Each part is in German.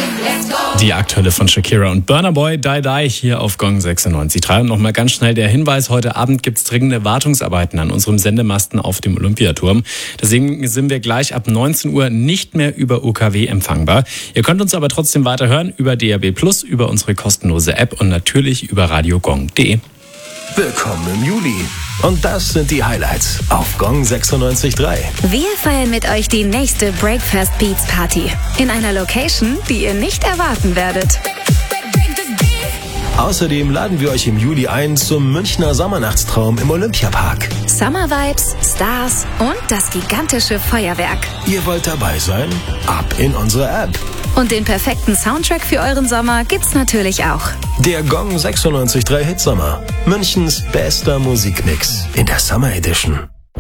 Die aktuelle von Shakira und Burna Boy, Die Die, hier auf Gong 96.3. Und nochmal ganz schnell der Hinweis, heute Abend gibt's dringende Wartungsarbeiten an unserem Sendemasten auf dem Olympiaturm. Deswegen sind wir gleich ab 19 Uhr nicht mehr über UKW empfangbar. Ihr könnt uns aber trotzdem weiterhören über DAB+, über unsere kostenlose App und natürlich über radiogong.de. Willkommen im Juli. Und das sind die Highlights auf Gong 96.3. Wir feiern mit euch die nächste Breakfast Beats Party. In einer Location, die ihr nicht erwarten werdet. Außerdem laden wir euch im Juli ein zum Münchner Sommernachtstraum im Olympiapark. Summer Vibes, Stars und das gigantische Feuerwerk. Ihr wollt dabei sein? Ab in unsere App. Und den perfekten Soundtrack für euren Sommer gibt's natürlich auch. Der Gong 96.3 Hitsommer. Münchens bester Musikmix in der Summer Edition.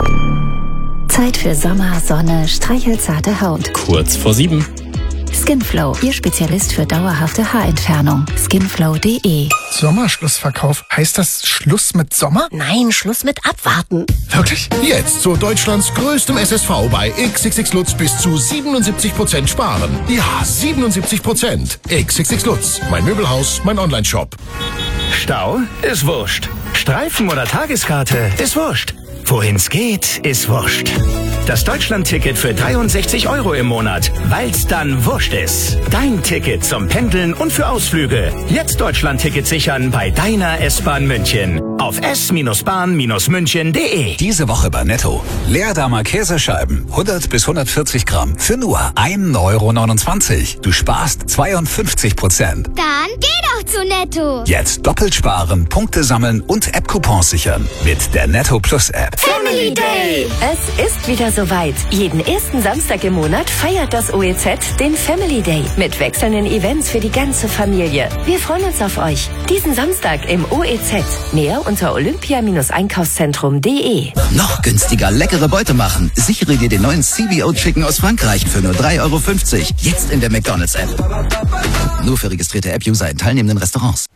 Zeit für Sommer, Sonne, streichelzarte Haut. Kurz vor 7. Skinflow, Ihr Spezialist für dauerhafte Haarentfernung. Skinflow.de. Sommerschlussverkauf. Heißt das Schluss mit Sommer? Nein, Schluss mit Abwarten. Wirklich? Jetzt zu Deutschlands größtem SSV bei XXX Lutz bis zu 77% sparen. Ja, 77%. XXX Lutz. Mein Möbelhaus, mein Onlineshop. Stau ist wurscht. Streifen oder Tageskarte ist wurscht. Wohin's geht, ist wurscht. Das Deutschland-Ticket für 63 € im Monat, weil's dann wurscht ist. Dein Ticket zum Pendeln und für Ausflüge. Jetzt Deutschland-Ticket sichern bei deiner S-Bahn München. Auf s-bahn-münchen.de. Diese Woche bei Netto. Leerdamer Käsescheiben, 100 bis 140 Gramm, für nur 1,29 €. Du sparst 52%. Dann geh doch zu Netto. Jetzt doppelt sparen, Punkte sammeln und App-Coupons sichern. Mit der Netto Plus App. Family Day. Es ist wieder soweit. Jeden ersten Samstag im Monat feiert das OEZ den Family Day mit wechselnden Events für die ganze Familie. Wir freuen uns auf euch. Diesen Samstag im OEZ. Mehr unter olympia-einkaufszentrum.de. Noch günstiger leckere Beute machen. Sichere dir den neuen CBO Chicken aus Frankreich für nur 3,50 €. Jetzt in der McDonald's-App. Nur für registrierte App-User in teilnehmenden Restaurants.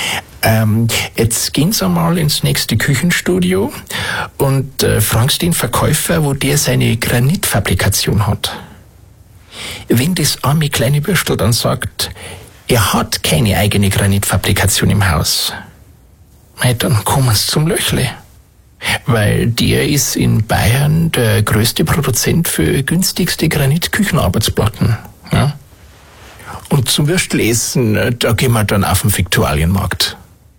Jetzt gehen Sie mal ins nächste Küchenstudio und fragen Sie den Verkäufer, wo der seine Granitfabrikation hat. Wenn das arme kleine Bürstel dann sagt, er hat keine eigene Granitfabrikation im Haus, dann kommen Sie zum Löchle. Weil der ist in Bayern der größte Produzent für günstigste Granitküchenarbeitsplatten. Ja? Und zum Würstelessen, da gehen wir dann auf den Viktualienmarkt.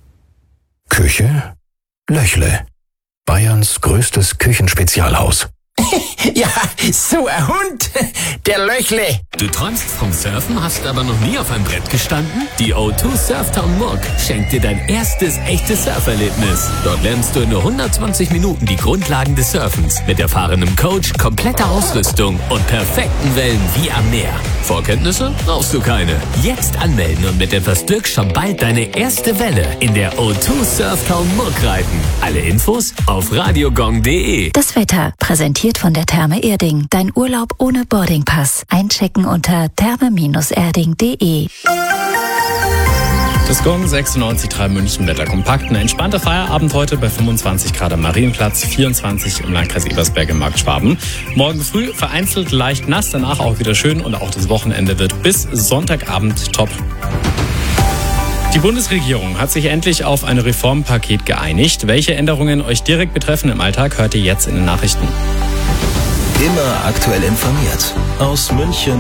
Küche? Löchle. Bayerns größtes Küchenspezialhaus. Ja, so ein Hund, der Löchle. Du träumst vom Surfen, hast aber noch nie auf einem Brett gestanden? Die O2 Surftown Murg schenkt dir dein erstes echtes Surferlebnis. Dort lernst du in nur 120 Minuten die Grundlagen des Surfens mit erfahrenem Coach, kompletter Ausrüstung und perfekten Wellen wie am Meer. Vorkenntnisse? Brauchst du keine. Jetzt anmelden und mit etwas Glück schon bald deine erste Welle in der O2 Surftown Murg reiten. Alle Infos auf radiogong.de. Das Wetter, präsentiert von der Therme Erding. Dein Urlaub ohne Boardingpass. Einchecken unter therme-erding.de. Das Gong 96.3 München Wetter kompakt. Ein entspannter Feierabend heute bei 25 Grad am Marienplatz, 24 im Landkreis Ebersberg im Markt Schwaben. Morgen früh vereinzelt leicht nass, danach auch wieder schön und auch das Wochenende wird bis Sonntagabend top. Die Bundesregierung hat sich endlich auf ein Reformpaket geeinigt. Welche Änderungen euch direkt betreffen im Alltag, hört ihr jetzt in den Nachrichten. Immer aktuell informiert. Aus München